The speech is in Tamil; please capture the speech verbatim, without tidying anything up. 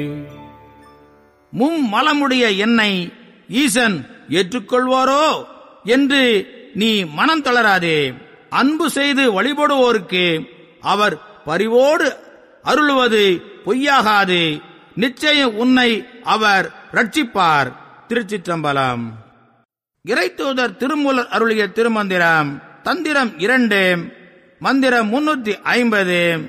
மும்மலமுடைய என்னை ஈசன் ஏற்றுக்கொள்வாரோ என்று நீ மனம் தளராதே. அன்பு செய்து வழிபடுவோருக்கு அவர் பரிவோடு அருளுவது பொய்யாகாது. நிச்சயம் உன்னை அவர் ரட்சிப்பார். திருச்சிற்றம்பலம். இறைத்தூதர் திருமூலர் அருளிய திருமந்திரம். தந்திரம் இரண்டு, மந்திரம் முன்னூத்தி ஐம்பது.